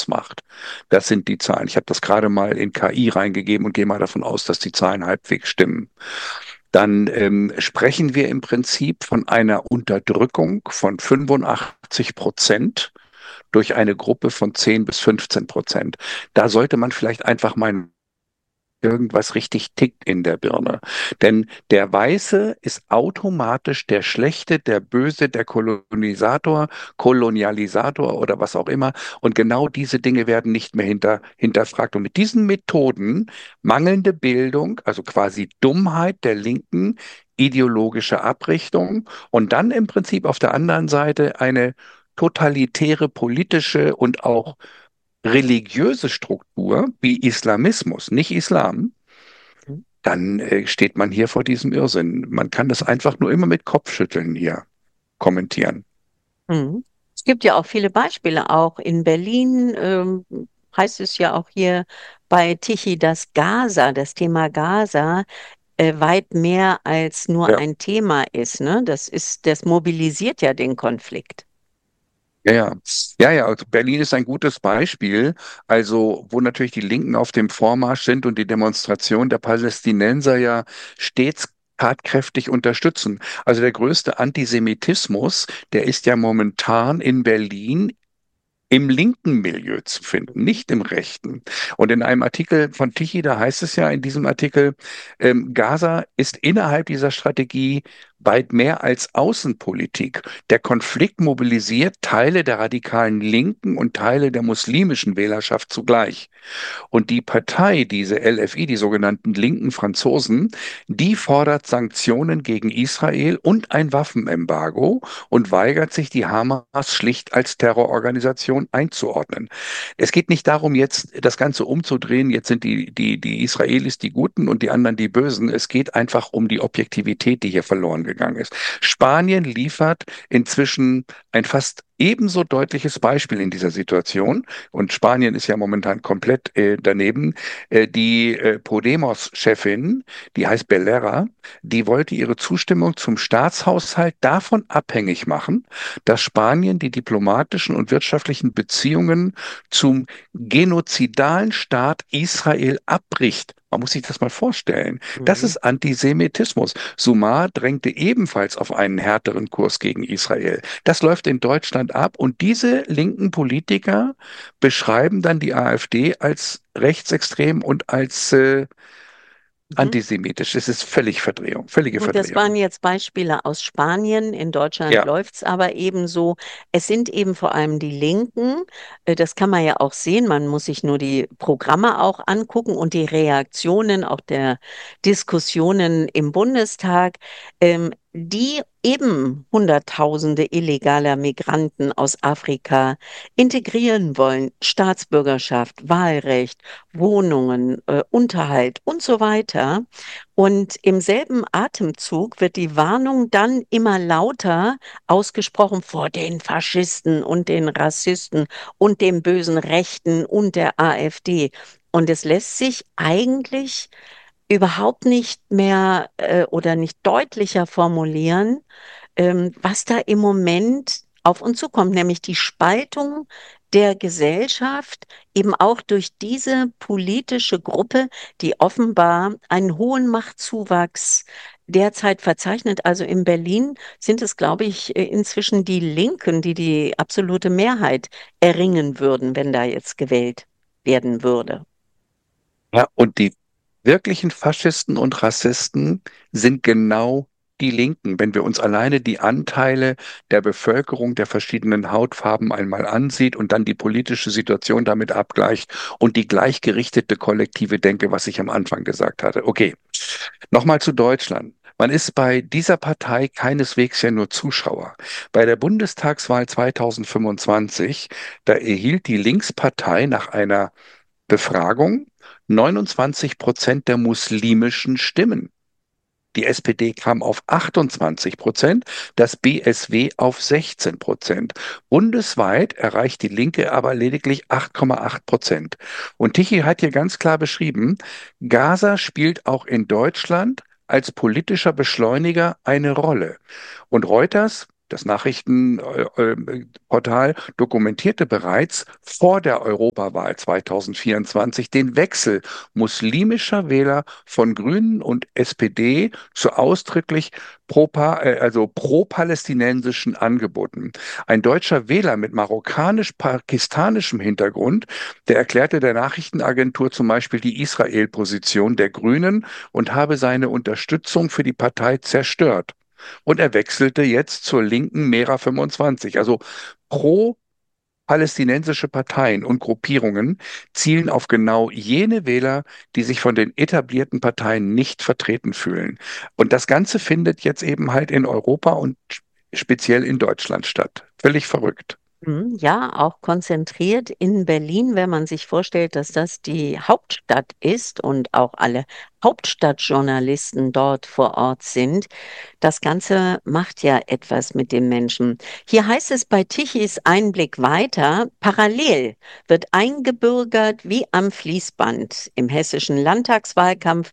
ausmacht. Das sind die Zahlen. Ich habe das gerade mal in KI reingegeben und gehe mal davon aus, dass die Zahlen halbwegs stimmen. Dann sprechen wir im Prinzip von einer Unterdrückung von 85% durch eine Gruppe von 10 bis 15%. Da sollte man vielleicht einfach mal irgendwas richtig tickt in der Birne. Denn der Weiße ist automatisch der Schlechte, der Böse, der Kolonisator, Kolonialisator oder was auch immer. Und genau diese Dinge werden nicht mehr hinterfragt. Und mit diesen Methoden, mangelnde Bildung, also quasi Dummheit der Linken, ideologische Abrichtung und dann im Prinzip auf der anderen Seite eine totalitäre politische und auch religiöse Struktur wie Islamismus, nicht Islam, dann steht man hier vor diesem Irrsinn. Man kann das einfach nur immer mit Kopfschütteln hier kommentieren. Mhm. Es gibt ja auch viele Beispiele, auch in Berlin heißt es ja auch hier bei Tichy, dass Gaza, das Thema Gaza, weit mehr als nur Ja. ein Thema ist, ne? Das mobilisiert ja den Konflikt. Ja, ja. Ja, ja, also Berlin ist ein gutes Beispiel, also wo natürlich die Linken auf dem Vormarsch sind und die Demonstration der Palästinenser ja stets tatkräftig unterstützen. Also der größte Antisemitismus, der ist ja momentan in Berlin im linken Milieu zu finden, Mhm. nicht im rechten. Und in einem Artikel von Tichy, da heißt es ja in diesem Artikel, Gaza ist innerhalb dieser Strategie weit mehr als Außenpolitik. Der Konflikt mobilisiert Teile der radikalen Linken und Teile der muslimischen Wählerschaft zugleich. Und die Partei, diese LFI, die sogenannten linken Franzosen, die fordert Sanktionen gegen Israel und ein Waffenembargo und weigert sich, die Hamas schlicht als Terrororganisation einzuordnen. Es geht nicht darum, jetzt das Ganze umzudrehen. Jetzt sind die Israelis die Guten und die anderen die Bösen. Es geht einfach um die Objektivität, die hier verloren gegangen ist. Spanien liefert inzwischen ein fast ebenso deutliches Beispiel in dieser Situation. Und Spanien ist ja momentan komplett daneben. Die Podemos-Chefin, die heißt Bellera, die wollte ihre Zustimmung zum Staatshaushalt davon abhängig machen, dass Spanien die diplomatischen und wirtschaftlichen Beziehungen zum genozidalen Staat Israel abbricht. Man muss sich das mal vorstellen. Das Mhm. ist Antisemitismus. Sumar drängte ebenfalls auf einen härteren Kurs gegen Israel. Das läuft in Deutschland ab und diese linken Politiker beschreiben dann die AfD als rechtsextrem und als Mhm. antisemitisch. Es ist völlig Verdrehung, völlige Gut, das waren Verdrehung. jetzt Beispiele aus Spanien. In Deutschland Ja. läuft es aber ebenso. Es sind eben vor allem die Linken. Das kann man ja auch sehen. Man muss sich nur die Programme auch angucken und die Reaktionen auch der Diskussionen im Bundestag, die eben Hunderttausende illegaler Migranten aus Afrika integrieren wollen. Staatsbürgerschaft, Wahlrecht, Wohnungen, Unterhalt und so weiter. Und im selben Atemzug wird die Warnung dann immer lauter ausgesprochen vor den Faschisten und den Rassisten und dem bösen Rechten und der AfD. Und es lässt sich eigentlich überhaupt nicht mehr oder nicht deutlicher formulieren, was da im Moment auf uns zukommt, nämlich die Spaltung der Gesellschaft, eben auch durch diese politische Gruppe, die offenbar einen hohen Machtzuwachs derzeit verzeichnet. Also in Berlin sind es, glaube ich, inzwischen die Linken, die die absolute Mehrheit erringen würden, wenn da jetzt gewählt werden würde. Ja, und die wirklichen Faschisten und Rassisten sind genau die Linken. Wenn wir uns alleine die Anteile der Bevölkerung der verschiedenen Hautfarben einmal ansieht und dann die politische Situation damit abgleicht und die gleichgerichtete kollektive Denke, was ich am Anfang gesagt hatte. Okay, nochmal zu Deutschland. Man ist bei dieser Partei keineswegs ja nur Zuschauer. Bei der Bundestagswahl 2025, da erhielt die Linkspartei nach einer Befragung 29% der muslimischen Stimmen. Die SPD kam auf 28%, das BSW auf 16%. Bundesweit erreicht die Linke aber lediglich 8,8%. Und Tichy hat hier ganz klar beschrieben, Gaza spielt auch in Deutschland als politischer Beschleuniger eine Rolle. Und Reuters das Nachrichtenportal, dokumentierte bereits vor der Europawahl 2024 den Wechsel muslimischer Wähler von Grünen und SPD zu ausdrücklich also pro-palästinensischen Angeboten. Ein deutscher Wähler mit marokkanisch-pakistanischem Hintergrund, der erklärte der Nachrichtenagentur zum Beispiel die Israel-Position der Grünen und habe seine Unterstützung für die Partei zerstört. Und er wechselte jetzt zur linken Mera 25. Also pro-palästinensische Parteien und Gruppierungen zielen auf genau jene Wähler, die sich von den etablierten Parteien nicht vertreten fühlen. Und das Ganze findet jetzt eben halt in Europa und speziell in Deutschland statt. Völlig verrückt. Ja, auch konzentriert in Berlin, wenn man sich vorstellt, dass das die Hauptstadt ist und auch alle Hauptstadtjournalisten dort vor Ort sind. Das Ganze macht ja etwas mit den Menschen. Hier heißt es bei Tichys Einblick weiter, parallel wird eingebürgert wie am Fließband. Im hessischen Landtagswahlkampf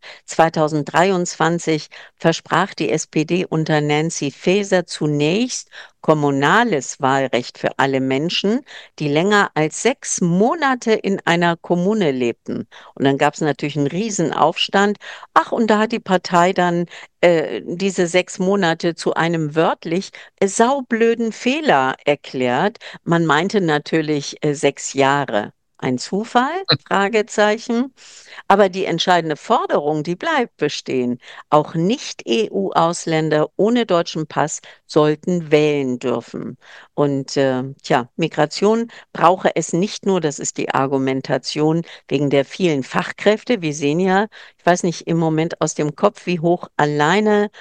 2023 versprach die SPD unter Nancy Faeser zunächst kommunales Wahlrecht für alle Menschen, die länger als 6 Monate in einer Kommune lebten. Und dann gab es natürlich einen Riesenaufstand. Ach, und da hat die Partei dann diese 6 Monate zu einem wörtlich saublöden Fehler erklärt. Man meinte natürlich 6 Jahre. Ein Zufall? Fragezeichen. Aber die entscheidende Forderung, die bleibt bestehen. Auch Nicht-EU-Ausländer ohne deutschen Pass sollten wählen dürfen. Und tja, Migration brauche es nicht nur, das ist die Argumentation wegen der vielen Fachkräfte. Wir sehen ja, ich weiß nicht im Moment aus dem Kopf, wie hoch alleine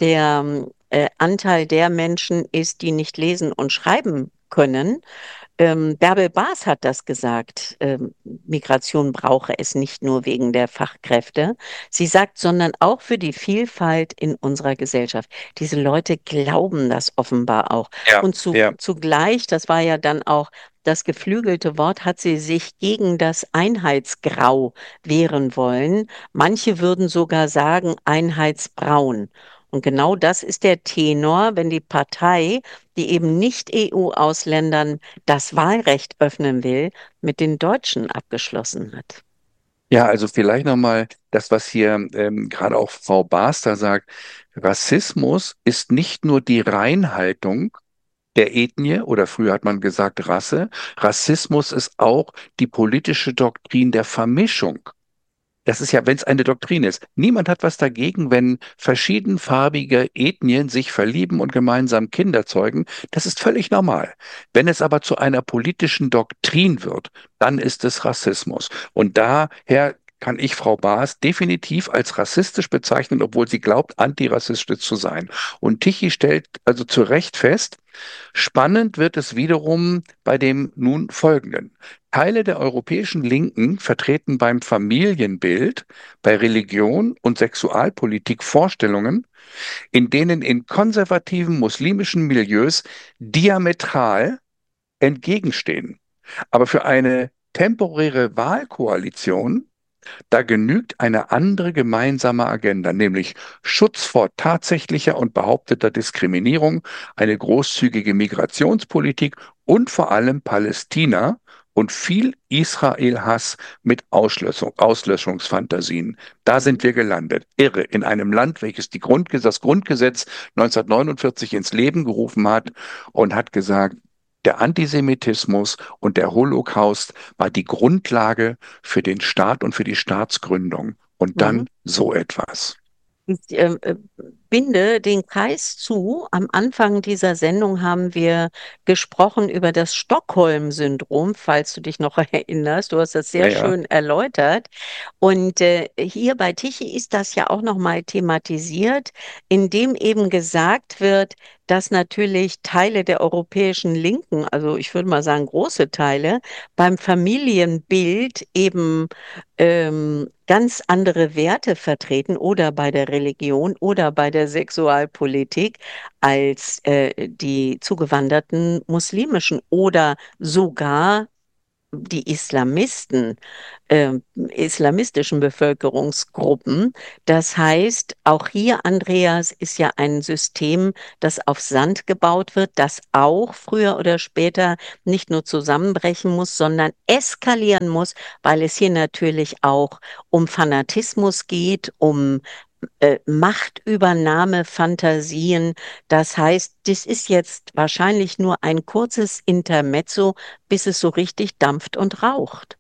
der Anteil der Menschen ist, die nicht lesen und schreiben können. Bärbel Baas hat das gesagt. Migration brauche es nicht nur wegen der Fachkräfte. Sie sagt, sondern auch für die Vielfalt in unserer Gesellschaft. Diese Leute glauben das offenbar auch. Ja, Und ja. zugleich, das war ja dann auch das geflügelte Wort, hat sie sich gegen das Einheitsgrau wehren wollen. Manche würden sogar sagen Einheitsbraun. Und genau das ist der Tenor, wenn die Partei, die eben nicht EU-Ausländern das Wahlrecht öffnen will, mit den Deutschen abgeschlossen hat. Ja, also vielleicht nochmal das, was hier gerade auch Frau Baster sagt. Rassismus ist nicht nur die Reinhaltung der Ethnie oder früher hat man gesagt Rasse. Rassismus ist auch die politische Doktrin der Vermischung. Das ist ja, wenn es eine Doktrin ist. Niemand hat was dagegen, wenn verschiedenfarbige Ethnien sich verlieben und gemeinsam Kinder zeugen. Das ist völlig normal. Wenn es aber zu einer politischen Doktrin wird, dann ist es Rassismus. Und daher kann ich Frau Baas definitiv als rassistisch bezeichnen, obwohl sie glaubt, antirassistisch zu sein. Und Tichy stellt also zu Recht fest, spannend wird es wiederum bei dem nun Folgenden. Teile der europäischen Linken vertreten beim Familienbild, bei Religion und Sexualpolitik Vorstellungen, in denen in konservativen muslimischen Milieus diametral entgegenstehen. Aber für eine temporäre Wahlkoalition da genügt eine andere gemeinsame Agenda, nämlich Schutz vor tatsächlicher und behaupteter Diskriminierung, eine großzügige Migrationspolitik und vor allem Palästina und viel Israel-Hass mit Auslöschungsfantasien. Da sind wir gelandet. Irre. In einem Land, welches das Grundgesetz 1949 ins Leben gerufen hat und hat gesagt, der Antisemitismus und der Holocaust war die Grundlage für den Staat und für die Staatsgründung. Und Mhm. dann so etwas. Ich binde den Kreis zu. Am Anfang dieser Sendung haben wir gesprochen über das Stockholm-Syndrom, falls du dich noch erinnerst. Du hast das Ja, sehr ja. schön erläutert. Und hier bei Tichy ist das ja auch nochmal thematisiert, indem eben gesagt wird, dass natürlich Teile der europäischen Linken, also ich würde mal sagen große Teile, beim Familienbild eben ganz andere Werte vertreten oder bei der Religion oder bei der Sexualpolitik als die zugewanderten muslimischen oder sogar die Islamisten, islamistischen Bevölkerungsgruppen. Das heißt, auch hier, Andreas, ist ja ein System, das auf Sand gebaut wird, das auch früher oder später nicht nur zusammenbrechen muss, sondern eskalieren muss, weil es hier natürlich auch um Fanatismus geht, um Machtübernahme, Fantasien. Das heißt, das ist jetzt wahrscheinlich nur ein kurzes Intermezzo, bis es so richtig dampft und raucht.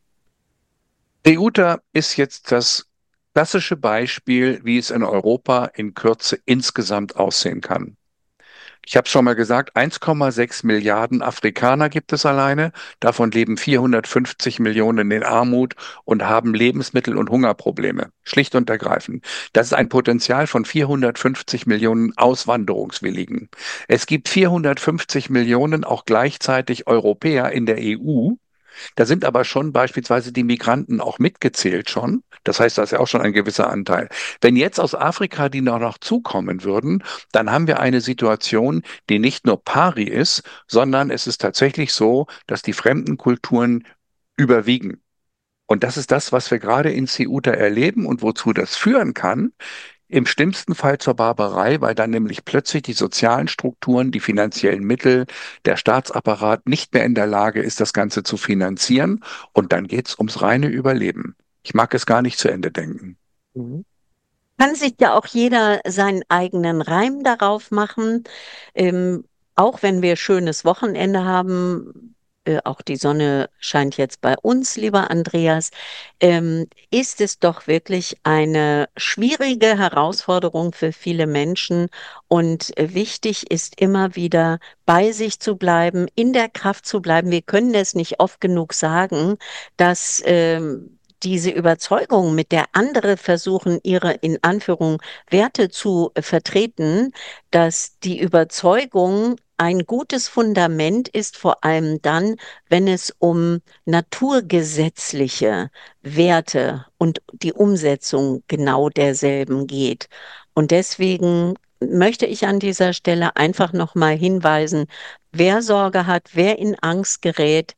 Ceuta ist jetzt das klassische Beispiel, wie es in Europa in Kürze insgesamt aussehen kann. Ich habe schon mal gesagt, 1,6 Milliarden Afrikaner gibt es alleine. Davon leben 450 Millionen in Armut und haben Lebensmittel- und Hungerprobleme. Schlicht und ergreifend. Das ist ein Potenzial von 450 Millionen Auswanderungswilligen. Es gibt 450 Millionen auch gleichzeitig Europäer in der EU. Da sind aber schon beispielsweise die Migranten auch mitgezählt schon. Das heißt, da ist ja auch schon ein gewisser Anteil. Wenn jetzt aus Afrika die noch zukommen würden, dann haben wir eine Situation, die nicht nur pari ist, sondern es ist tatsächlich so, dass die fremden Kulturen überwiegen. Und das ist das, was wir gerade in Ceuta erleben und wozu das führen kann. Im schlimmsten Fall zur Barbarei, weil dann nämlich plötzlich die sozialen Strukturen, die finanziellen Mittel, der Staatsapparat nicht mehr in der Lage ist, das Ganze zu finanzieren. Und dann geht's ums reine Überleben. Ich mag es gar nicht zu Ende denken. Mhm. Kann sich ja auch jeder seinen eigenen Reim darauf machen. Ähm, Auch wenn wir schönes Wochenende haben, auch die Sonne scheint jetzt bei uns, lieber Andreas, ist es doch wirklich eine schwierige Herausforderung für viele Menschen. Und wichtig ist immer wieder bei sich zu bleiben, in der Kraft zu bleiben. Wir können es nicht oft genug sagen, dass diese Überzeugung, mit der andere versuchen, ihre in Anführung Werte zu vertreten, dass die Überzeugung ein gutes Fundament ist, vor allem dann, wenn es um naturgesetzliche Werte und die Umsetzung genau derselben geht. Und deswegen möchte ich an dieser Stelle einfach nochmal hinweisen, wer Sorge hat, wer in Angst gerät,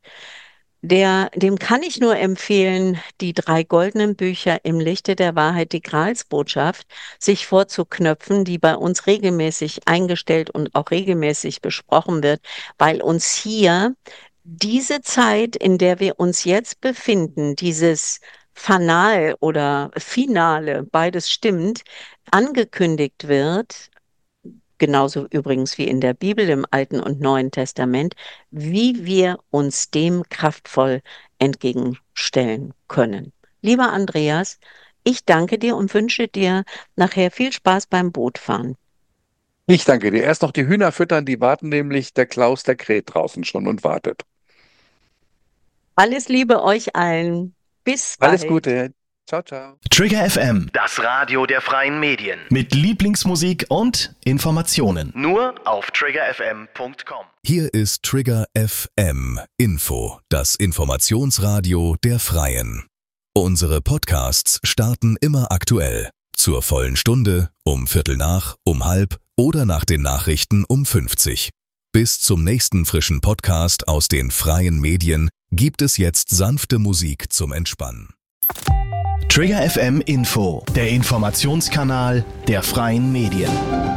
dem kann ich nur empfehlen, die 3 goldenen Bücher im Lichte der Wahrheit, die Gralsbotschaft, sich vorzuknöpfen, die bei uns regelmäßig eingestellt und auch regelmäßig besprochen wird, weil uns hier diese Zeit, in der wir uns jetzt befinden, dieses Fanal oder Finale, beides stimmt, angekündigt wird, genauso übrigens wie in der Bibel im Alten und Neuen Testament, wie wir uns dem kraftvoll entgegenstellen können. Lieber Andreas, ich danke dir und wünsche dir nachher viel Spaß beim Bootfahren. Ich danke dir. Erst noch die Hühner füttern, die warten nämlich, der Klaus, der kräht draußen schon und wartet. Alles Liebe euch allen. Bis Alles bald. Gute. Ciao, ciao. Trigger FM, das Radio der freien Medien. Mit Lieblingsmusik und Informationen. Nur auf triggerfm.com. Hier ist Trigger FM Info, das Informationsradio der Freien. Unsere Podcasts starten immer aktuell. Zur vollen Stunde, um Viertel nach, um halb oder nach den Nachrichten um 50. Bis zum nächsten frischen Podcast aus den freien Medien gibt es jetzt sanfte Musik zum Entspannen. Trigger FM Info, der Informationskanal der freien Medien.